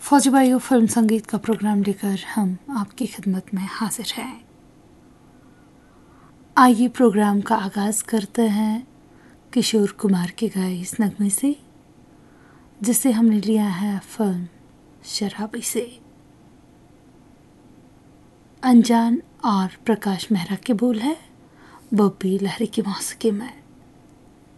फौजी भाइयों, फिल्म संगीत का प्रोग्राम लेकर हम आपकी खिदमत में हाजिर हैं। आइए प्रोग्राम का आगाज़ करते हैं किशोर कुमार के गाए इस नगमे से, जिसे हमने लिया है फिल्म शराबी से। अनजान और प्रकाश मेहरा के बोल है, बॉबी लहरी की मौसीकी में।